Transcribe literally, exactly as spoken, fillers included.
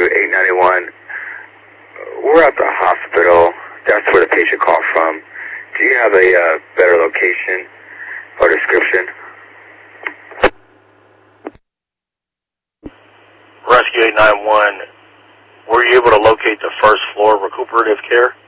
Rescue eight ninety-one. We're at the hospital. That's where the patient called from. Do you have a uh, better location or description? Rescue eight nine one, were you able to locate the first floor recuperative care?